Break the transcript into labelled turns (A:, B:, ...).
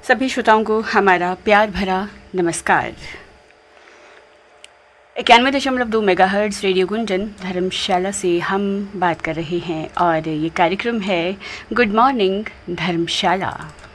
A: सभी श्रोताओं को हमारा प्यार भरा नमस्कार। 91.2 मेगाहर्ट्ज़ रेडियो गुंजन धर्मशाला से हम बात कर रहे हैं और ये कार्यक्रम है गुड मॉर्निंग धर्मशाला।